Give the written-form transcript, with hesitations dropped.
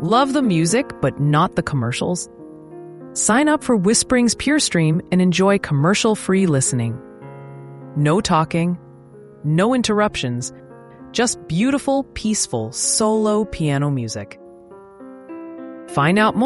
Love the music, but not the commercials? Sign up for Whispering's Pure Stream and enjoy commercial-free listening. No talking, no interruptions, just beautiful, peaceful, solo piano music. Find out more